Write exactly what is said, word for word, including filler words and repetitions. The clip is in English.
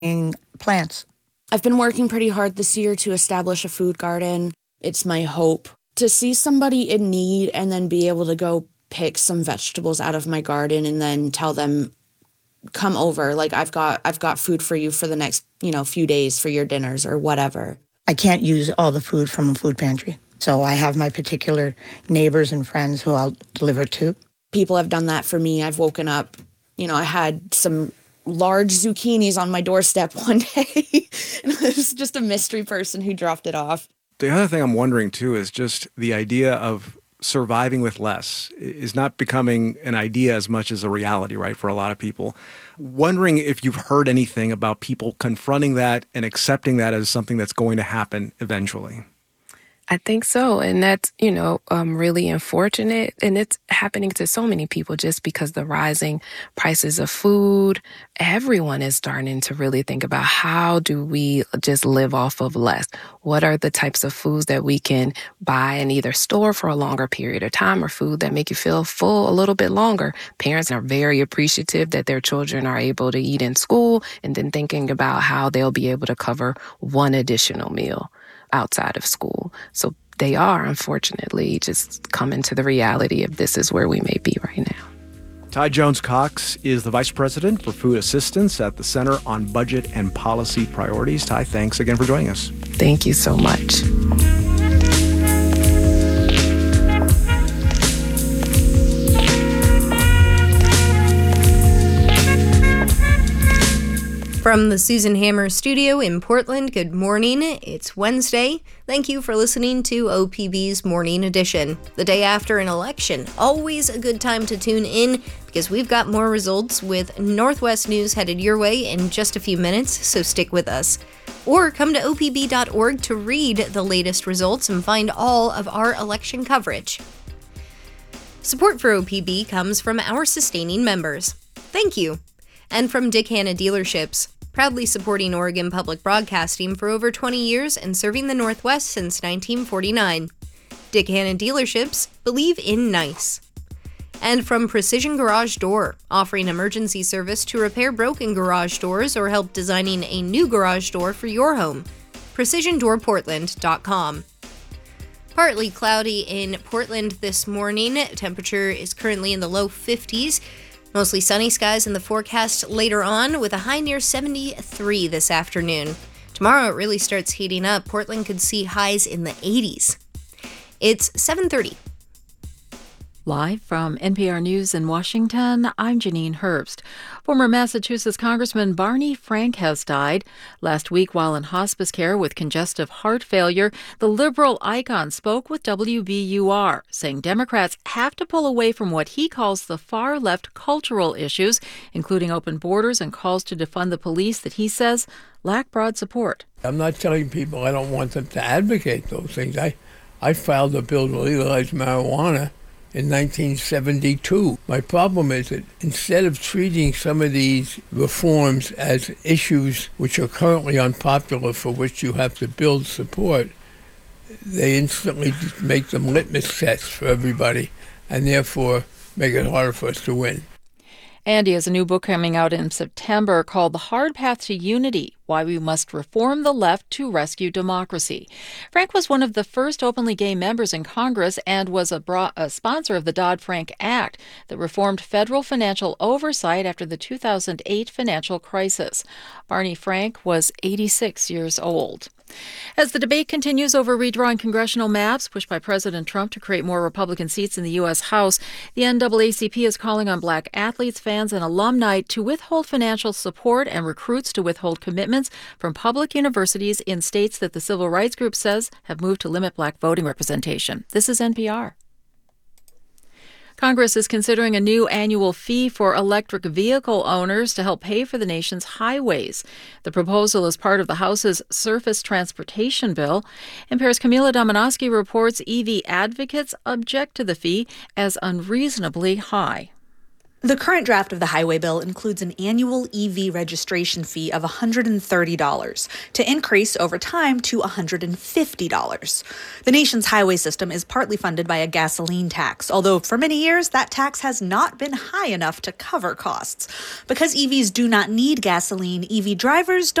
plants. I've been working pretty hard this year to establish a food garden. It's my hope to see somebody in need and then be able to go pick some vegetables out of my garden and then tell them, come over. Like I've got, I've got food for you for the next, you know, few days for your dinners or whatever. I can't use all the food from a food pantry. So I have my particular neighbors and friends who I'll deliver to. People have done that for me. I've woken up, you know, I had some large zucchinis on my doorstep one day. And it was just a mystery person who dropped it off. The other thing I'm wondering, too, is just the idea of surviving with less is not becoming an idea as much as a reality, right, for a lot of people. Wondering if you've heard anything about people confronting that and accepting that as something that's going to happen eventually. I think so. And that's, you know, um, really unfortunate. And it's happening to so many people just because the rising prices of food, everyone is starting to really think about how do we just live off of less? What are the types of foods that we can buy and either store for a longer period of time or food that make you feel full a little bit longer? Parents are very appreciative that their children are able to eat in school and then thinking about how they'll be able to cover one additional meal outside of school. So they are, unfortunately, just coming to the reality of this is where we may be right now. Ty Jones-Cox is the Vice President for Food Assistance at the Center on Budget and Policy Priorities. Ty, thanks again for joining us. Thank you so much. From the Susan Hammer Studio in Portland, good morning. It's Wednesday. Thank you for listening to O P B's Morning Edition. The day after an election, always a good time to tune in because we've got more results with Northwest News headed your way in just a few minutes, so stick with us. Or come to O P B dot org to read the latest results and find all of our election coverage. Support for O P B comes from our sustaining members. Thank you. And from Dick Hanna Dealerships, proudly supporting Oregon Public Broadcasting for over twenty years and serving the Northwest since nineteen forty-nine. Dick Hanna Dealerships, believe in nice. And from Precision Garage Door, offering emergency service to repair broken garage doors or help designing a new garage door for your home. precision door portland dot com. Partly cloudy in Portland this morning. Temperature is currently in the low fifties. Mostly sunny skies in the forecast later on, with a high near seventy-three this afternoon. Tomorrow it really starts heating up. Portland could see highs in the eighties. It's seven thirty. Live from N P R News in Washington, I'm Janine Herbst. Former Massachusetts Congressman Barney Frank has died. Last week, while in hospice care with congestive heart failure, the liberal icon spoke with W B U R, saying Democrats have to pull away from what he calls the far-left cultural issues, including open borders and calls to defund the police that he says lack broad support. I'm not telling people I don't want them to advocate those things. I, I filed a bill to legalize marijuana in nineteen seventy-two. My problem is that instead of treating some of these reforms as issues which are currently unpopular for which you have to build support, they instantly just make them litmus tests for everybody and therefore make it harder for us to win. Andy has a new book coming out in September called The Hard Path to Unity, Why We Must Reform the Left to Rescue Democracy. Frank was one of the first openly gay members in Congress and was a, bro- a sponsor of the Dodd-Frank Act that reformed federal financial oversight after the two thousand eight financial crisis. Barney Frank was eighty-six years old. As the debate continues over redrawing congressional maps pushed by President Trump to create more Republican seats in the U S House, the N double A C P is calling on black athletes, fans, and alumni to withhold financial support and recruits to withhold commitments from public universities in states that the civil rights group says have moved to limit black voting representation. This is N P R. Congress is considering a new annual fee for electric vehicle owners to help pay for the nation's highways. The proposal is part of the House's Surface Transportation Bill. N P R's Camila Domonoske reports E V advocates object to the fee as unreasonably high. The current draft of the highway bill includes an annual E V registration fee of one hundred thirty dollars to increase over time to one hundred fifty dollars. The nation's highway system is partly funded by a gasoline tax, although for many years that tax has not been high enough to cover costs. Because E Vs do not need gasoline, E V drivers don't